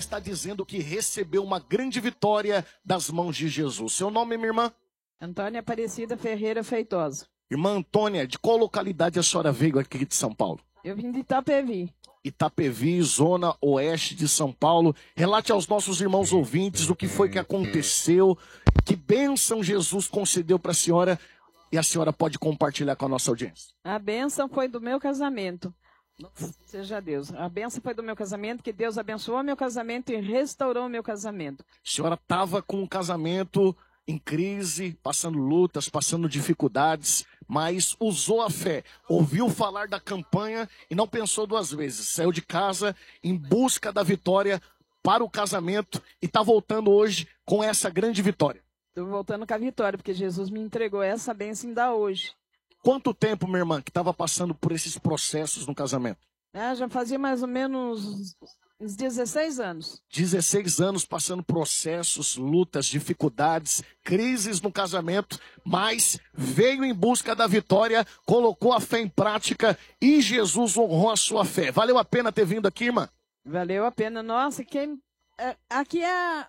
está dizendo que recebeu uma grande vitória das mãos de Jesus. Seu nome, minha irmã? Antônia Aparecida Ferreira Feitosa. Irmã Antônia, de qual localidade a senhora veio aqui de São Paulo? Eu vim de Itapevi. Itapevi, zona oeste de São Paulo. Relate aos nossos irmãos ouvintes o que foi que aconteceu, que bênção Jesus concedeu para a senhora, e a senhora pode compartilhar com a nossa audiência. A bênção foi do meu casamento. Seja Deus. A bênção foi do meu casamento, que Deus abençoou meu casamento e restaurou meu casamento. A senhora estava com um casamento em crise, passando lutas, passando dificuldades, mas usou a fé, ouviu falar da campanha e não pensou duas vezes. Saiu de casa em busca da vitória para o casamento e está voltando hoje com essa grande vitória. Estou voltando com a vitória, porque Jesus me entregou essa bênção ainda hoje. Quanto tempo, minha irmã, que estava passando por esses processos no casamento? Já fazia mais ou menos uns 16 anos. 16 anos passando processos, lutas, dificuldades, crises no casamento, mas veio em busca da vitória, colocou a fé em prática e Jesus honrou a sua fé. Valeu a pena ter vindo aqui, irmã? Valeu a pena. Nossa, aqui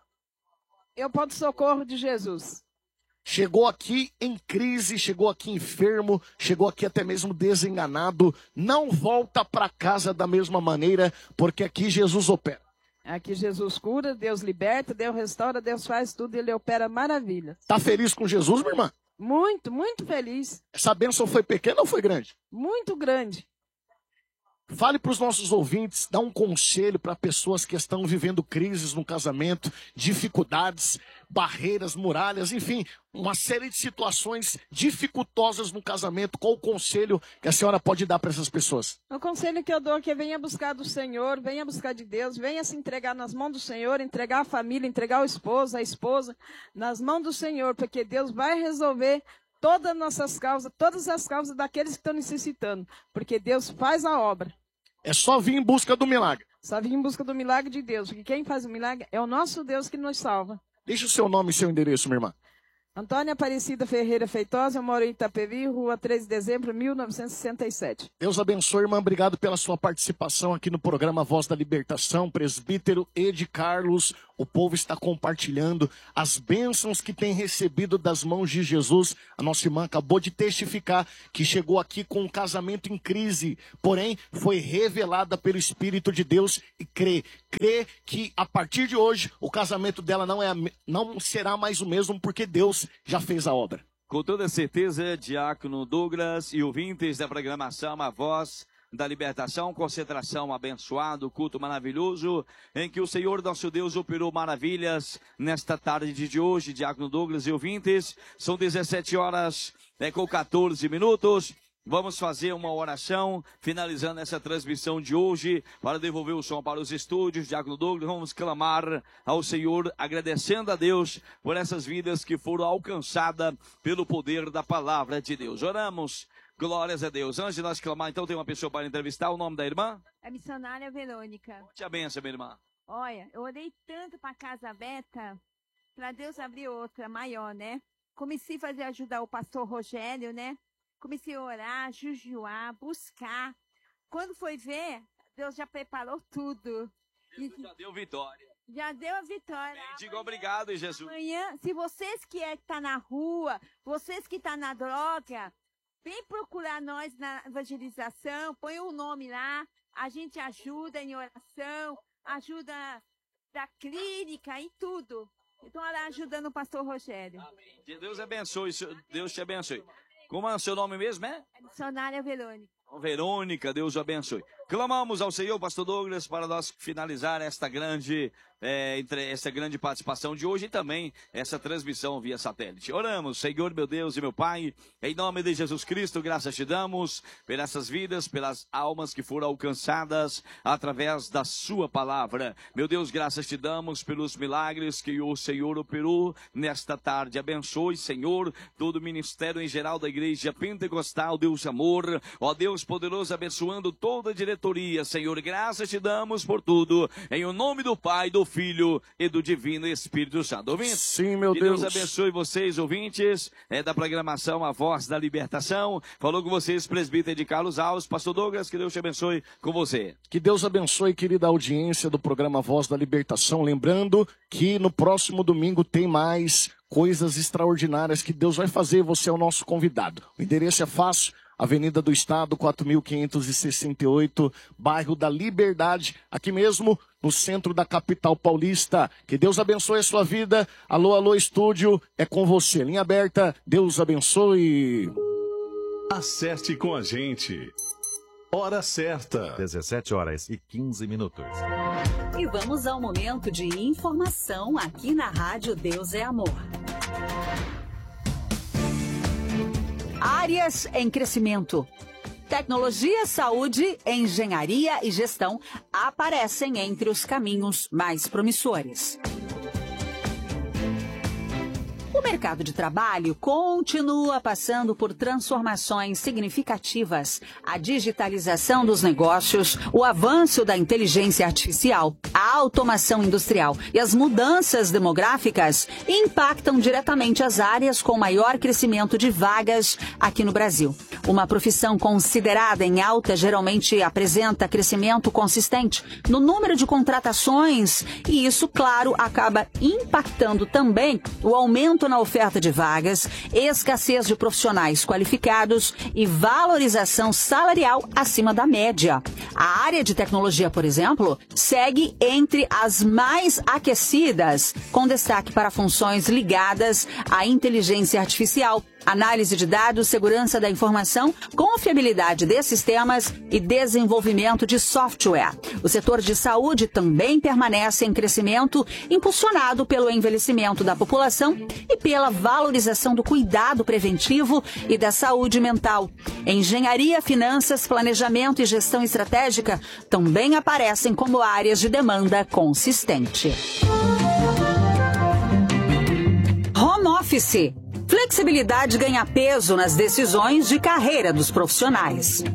é o ponto-socorro de Jesus. Chegou aqui em crise, chegou aqui enfermo, chegou aqui até mesmo desenganado. Não volta para casa da mesma maneira, porque aqui Jesus opera. Aqui Jesus cura, Deus liberta, Deus restaura, Deus faz tudo, Ele opera maravilhas. Tá feliz com Jesus, minha irmã? Muito, muito feliz. Essa bênção foi pequena ou foi grande? Muito grande. Fale para os nossos ouvintes, dá um conselho para pessoas que estão vivendo crises no casamento, dificuldades, barreiras, muralhas, enfim, uma série de situações dificultosas no casamento. Qual o conselho que a senhora pode dar para essas pessoas? O conselho que eu dou é que venha buscar do Senhor, venha buscar de Deus, venha se entregar nas mãos do Senhor, entregar a família, entregar o esposo, a esposa, nas mãos do Senhor, porque Deus vai resolver todas as nossas causas, todas as causas daqueles que estão necessitando, porque Deus faz a obra. É só vir em busca do milagre. Só vir em busca do milagre de Deus, porque quem faz o milagre é o nosso Deus que nos salva. Deixa o seu nome e seu endereço, minha irmã. Antônia Aparecida Ferreira Feitosa, eu moro em Itapevi, rua 13 de dezembro, 1967. Deus abençoe, irmã. Obrigado pela sua participação aqui no programa Voz da Libertação. Presbítero Ed Carlos, o povo está compartilhando as bênçãos que tem recebido das mãos de Jesus. A nossa irmã acabou de testificar que chegou aqui com um casamento em crise, porém foi revelada pelo Espírito de Deus e crê que a partir de hoje o casamento dela não será mais o mesmo, porque Deus já fez a obra. Com toda certeza, Diácono Douglas e ouvintes da programação A Voz da Libertação, concentração abençoado, culto maravilhoso, em que o Senhor nosso Deus operou maravilhas nesta tarde de hoje, Diácono Douglas e ouvintes. São 17 horas com 14 minutos. Vamos fazer uma oração, finalizando essa transmissão de hoje, para devolver o som para os estúdios. Diácono Douglas, vamos clamar ao Senhor, agradecendo a Deus por essas vidas que foram alcançadas pelo poder da palavra de Deus. Oramos, glórias a Deus. Antes de nós clamar, então, tem uma pessoa para entrevistar. O nome da irmã? A missionária Verônica. Te abençoe, minha irmã. Olha, eu orei tanto para a Casa Aberta, para Deus abrir outra, maior, né? Comecei a fazer ajudar o pastor Rogério, né? Comecei a orar, jejuar, buscar. Quando foi ver, Deus já preparou tudo. Deus já deu vitória. Já deu a vitória. Bem, diga obrigado, Jesus. Amanhã, se vocês que estão na rua, vocês que estão na droga, vem procurar nós na evangelização, põe o nome lá, a gente ajuda em oração, ajuda da clínica, em tudo. Então, ela ajudando o pastor Rogério. Amém. Deus abençoe, Deus te abençoe. Como é o seu nome mesmo, é? Missionária Verônica. Verônica, Deus o abençoe. Clamamos ao Senhor, pastor Douglas, para nós finalizar esta grande participação de hoje e também essa transmissão via satélite. Oramos, Senhor, meu Deus e meu Pai, em nome de Jesus Cristo, graças te damos por essas vidas, pelas almas que foram alcançadas através da sua palavra. Meu Deus, graças te damos pelos milagres que o Senhor operou nesta tarde. Abençoe, Senhor, todo o ministério em geral da Igreja Pentecostal, Deus de amor, ó Deus poderoso, abençoando toda a direção diretoria, Senhor. Graças te damos por tudo, em o nome do Pai, do Filho e do Divino Espírito Santo. Ouvintes? Sim, meu Deus. Deus. Deus abençoe vocês, ouvintes da programação A Voz da Libertação. Falou com vocês, presbítero de Carlos Alves. Pastor Douglas, que Deus te abençoe com você. Que Deus abençoe, querida audiência do programa Voz da Libertação. Lembrando que no próximo domingo tem mais coisas extraordinárias que Deus vai fazer. Você é o nosso convidado. O endereço é fácil. Avenida do Estado, 4.568, bairro da Liberdade, aqui mesmo no centro da capital paulista. Que Deus abençoe a sua vida. Alô, alô, estúdio, é com você. Linha aberta, Deus abençoe. Acerte com a gente. Hora certa. 17h15. E vamos ao momento de informação aqui na Rádio Deus é Amor. Áreas em crescimento. Tecnologia, saúde, engenharia e gestão aparecem entre os caminhos mais promissores. O mercado de trabalho continua passando por transformações significativas. A digitalização dos negócios, o avanço da inteligência artificial, a automação industrial e as mudanças demográficas impactam diretamente as áreas com maior crescimento de vagas aqui no Brasil. Uma profissão considerada em alta geralmente apresenta crescimento consistente no número de contratações e isso, claro, acaba impactando também o aumento na oferta de vagas, escassez de profissionais qualificados e valorização salarial acima da média. A área de tecnologia, por exemplo, segue entre as mais aquecidas, com destaque para funções ligadas à inteligência artificial, análise de dados, segurança da informação, confiabilidade de sistemas e desenvolvimento de software. O setor de saúde também permanece em crescimento, impulsionado pelo envelhecimento da população e pela valorização do cuidado preventivo e da saúde mental. Engenharia, finanças, planejamento e gestão estratégica também aparecem como áreas de demanda consistente. Home Office. Flexibilidade ganha peso nas decisões de carreira dos profissionais.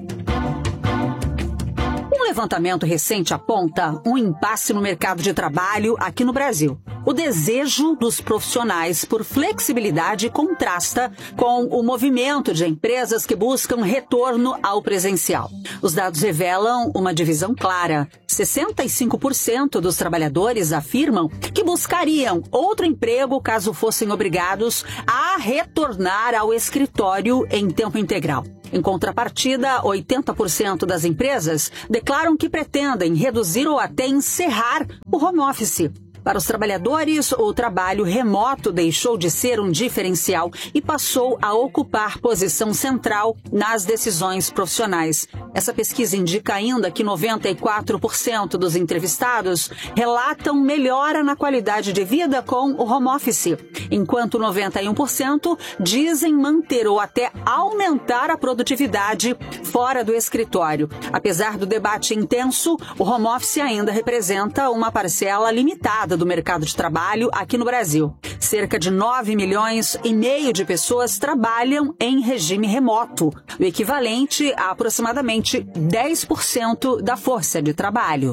Um levantamento recente aponta um impasse no mercado de trabalho aqui no Brasil. O desejo dos profissionais por flexibilidade contrasta com o movimento de empresas que buscam retorno ao presencial. Os dados revelam uma divisão clara. 65% dos trabalhadores afirmam que buscariam outro emprego caso fossem obrigados a retornar ao escritório em tempo integral. Em contrapartida, 80% das empresas declaram que pretendem reduzir ou até encerrar o home office. Para os trabalhadores, o trabalho remoto deixou de ser um diferencial e passou a ocupar posição central nas decisões profissionais. Essa pesquisa indica ainda que 94% dos entrevistados relatam melhora na qualidade de vida com o home office, enquanto 91% dizem manter ou até aumentar a produtividade fora do escritório. Apesar do debate intenso, o home office ainda representa uma parcela limitada do mercado de trabalho aqui no Brasil. Cerca de 9,5 milhões de pessoas trabalham em regime remoto, o equivalente a aproximadamente 10% da força de trabalho.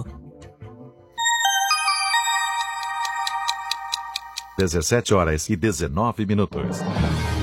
17h19.